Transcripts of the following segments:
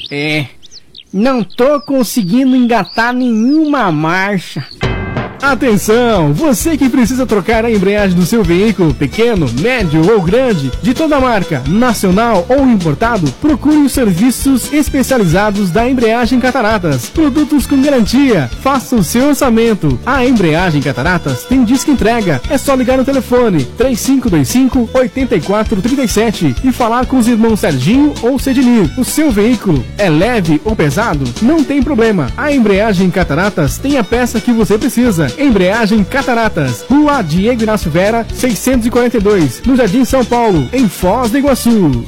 Não tô conseguindo engatar nenhuma marcha. Atenção! Você que precisa trocar a embreagem do seu veículo, pequeno, médio ou grande, de toda marca, nacional ou importado, procure os serviços especializados da Embreagem Cataratas. Produtos com garantia. Faça o seu orçamento. A Embreagem Cataratas tem disco entrega. É só ligar no telefone 3525-8437 e falar com os irmãos Serginho ou Cedinir. O seu veículo é leve ou pesado? Não tem problema. A Embreagem Cataratas tem a peça que você precisa. Embreagem Cataratas, Rua Diego Inácio Vera, 642, no Jardim São Paulo, em Foz do Iguaçu.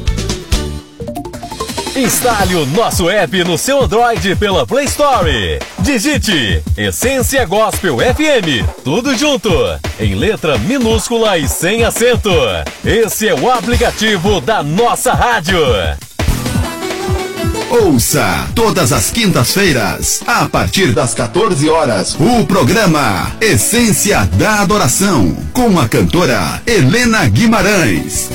Instale o nosso app no seu Android pela Play Store. Digite Essência Gospel FM, tudo junto, em letra minúscula e sem acento. Esse é o aplicativo da nossa rádio. Ouça todas as quintas-feiras, a partir das 14 horas, o programa Essência da Adoração, com a cantora Helena Guimarães.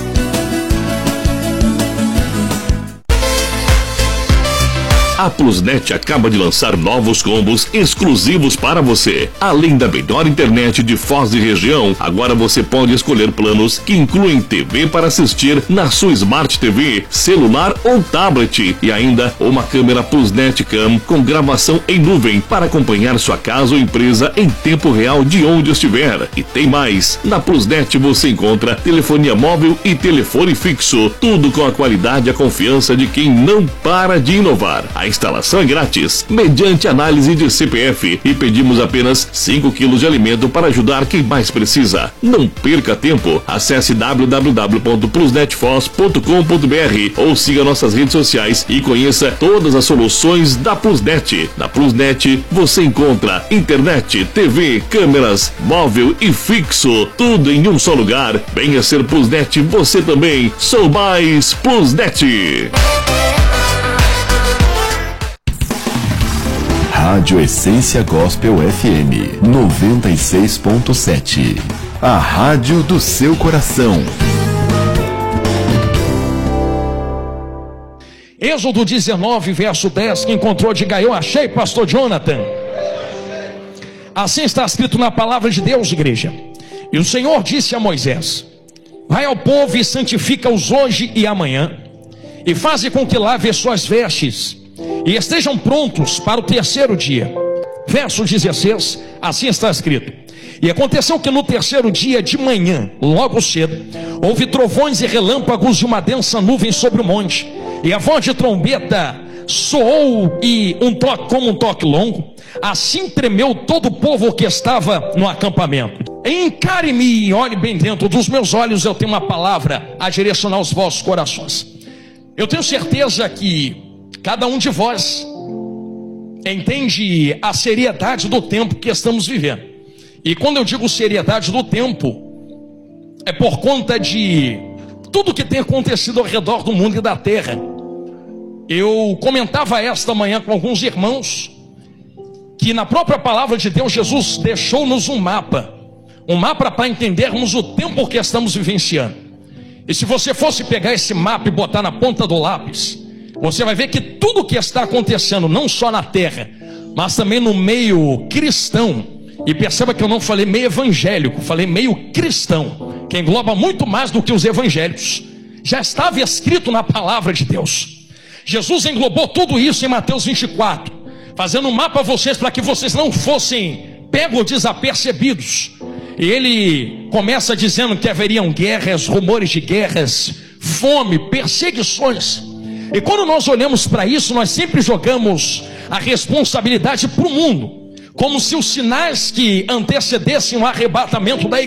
A Plusnet acaba de lançar novos combos exclusivos para você. Além da melhor internet de Foz e região, agora você pode escolher planos que incluem TV para assistir na sua Smart TV, celular ou tablet, e ainda uma câmera Plusnet Cam com gravação em nuvem para acompanhar sua casa ou empresa em tempo real de onde estiver. E tem mais! Na Plusnet você encontra telefonia móvel e telefone fixo, tudo com a qualidade e a confiança de quem não para de inovar. A instalação é grátis, mediante análise de CPF, e pedimos apenas 5 quilos de alimento para ajudar quem mais precisa. Não perca tempo. Acesse www.plusnetfoz.com.br ou siga nossas redes sociais e conheça todas as soluções da Plusnet. Na Plusnet você encontra internet, TV, câmeras, móvel e fixo, tudo em um só lugar. Venha ser Plusnet você também. Sou mais Plusnet. Rádio Essência Gospel FM 96.7. A rádio do seu coração. Êxodo 19, verso 10, que encontrou de Gaio, achei, pastor Jonathan. Assim está escrito na palavra de Deus, igreja. E o Senhor disse a Moisés: vai ao povo e santifica-os hoje e amanhã, e faze com que lave as suas vestes, e estejam prontos para o terceiro dia. Verso 16, assim está escrito: e aconteceu que no terceiro dia de manhã, logo cedo, houve trovões e relâmpagos e uma densa nuvem sobre o monte, e a voz de trombeta soou, e como um toque longo. Assim tremeu todo o povo que estava no acampamento. Encare-me e olhe bem dentro dos meus olhos, eu tenho uma palavra a direcionar os vossos corações. Eu tenho certeza que cada um de vós entende a seriedade do tempo que estamos vivendo. E quando eu digo seriedade do tempo, é por conta de tudo que tem acontecido ao redor do mundo e da terra. Eu comentava esta manhã com alguns irmãos que na própria palavra de Deus, Jesus deixou-nos um mapa para entendermos o tempo que estamos vivenciando. E se você fosse pegar esse mapa e botar na ponta do lápis, você vai ver que tudo o que está acontecendo, não só na terra, mas também no meio cristão, e perceba que eu não falei meio evangélico, falei meio cristão, que engloba muito mais do que os evangélicos, já estava escrito na palavra de Deus. Jesus englobou tudo isso em Mateus 24, fazendo um mapa a vocês, para que vocês não fossem pegos desapercebidos. E ele começa dizendo que haveriam guerras, rumores de guerras, fome, perseguições. E quando nós olhamos para isso, nós sempre jogamos a responsabilidade para o mundo, como se os sinais que antecedessem o arrebatamento da igreja